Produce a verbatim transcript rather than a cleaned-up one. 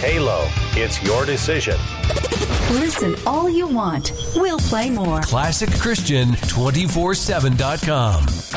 Halo. It's your decision. Listen all you want. We'll play more. classic christian two four seven dot com.